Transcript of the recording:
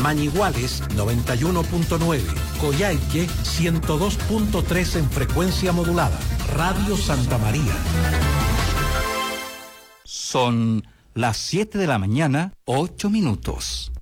Mañiguales 91.9, Coyhaique 102.3 en frecuencia modulada. Radio Santa María. Son las 7 de la mañana, 8 minutos.